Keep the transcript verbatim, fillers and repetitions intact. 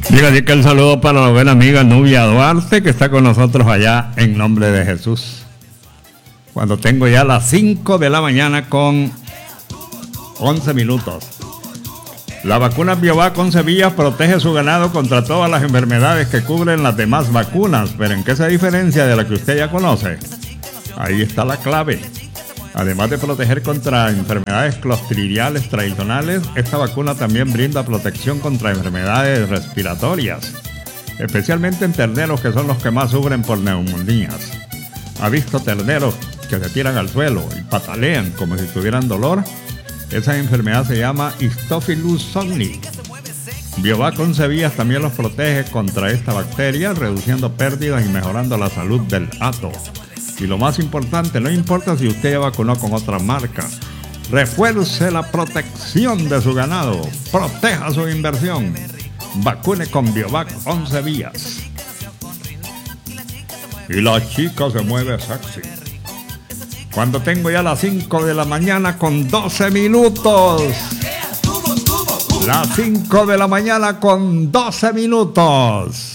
Diga así que el saludo para la buena amiga Nubia Duarte, que está con nosotros allá en nombre de Jesús. Cuando tengo ya las cinco de la mañana con once minutos. La vacuna Biovac once Vías protege su ganado contra todas las enfermedades que cubren las demás vacunas. ¿Pero en qué se diferencia de la que usted ya conoce? Ahí está la clave. Además de proteger contra enfermedades clostridiales tradicionales, esta vacuna también brinda protección contra enfermedades respiratorias, especialmente en terneros, que son los que más sufren por neumonías. ¿Ha visto terneros que se tiran al suelo y patalean como si tuvieran dolor? Esa enfermedad se llama Staphylococcus somni. Biovac once Vías también los protege contra esta bacteria, reduciendo pérdidas y mejorando la salud del hato. Y lo más importante, no importa si usted ya vacunó con otra marca, refuerce la protección de su ganado, proteja su inversión, vacune con Biovac once Vías. Y la chica se mueve sexy. Cuando tengo ya las cinco de la mañana con doce minutos. Las cinco de la mañana con doce minutos.